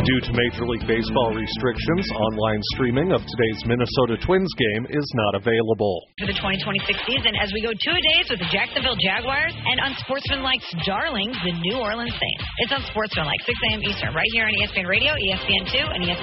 Due to Major League Baseball restrictions, online streaming of today's Minnesota Twins game is not available. For the 2026 season, as we go 2 days with the Jacksonville Jaguars and Unsportsmanlike's darlings, the New Orleans Saints. It's Unsportsmanlike, 6 a.m. Eastern, right here on ESPN Radio, ESPN2, and ESPN.